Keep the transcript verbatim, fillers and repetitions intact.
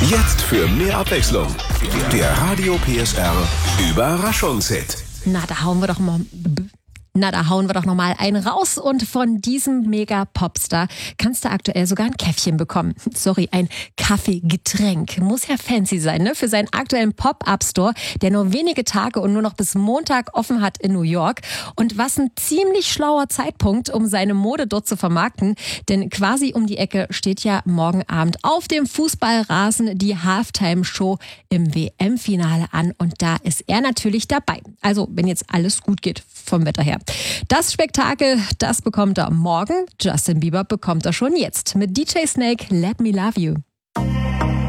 Jetzt für mehr Abwechslung. Der Radio P S R Überraschungshit. Na, da hauen wir doch mal... Na, da hauen wir doch nochmal einen raus und von diesem Mega-Popstar kannst du aktuell sogar ein Käffchen bekommen. Sorry, ein Kaffeegetränk. Muss ja fancy sein, ne? Für seinen aktuellen Pop-Up-Store, der nur wenige Tage und nur noch bis Montag offen hat in New York. Und was ein ziemlich schlauer Zeitpunkt, um seine Mode dort zu vermarkten. Denn quasi um die Ecke steht ja morgen Abend auf dem Fußballrasen die Halftime-Show im W M-Finale an. Und da ist er natürlich dabei. Also, wenn jetzt alles gut geht vom Wetter her. Das Spektakel, das bekommt er morgen. Justin Bieber bekommt er schon jetzt mit D J Snake, Let Me Love You.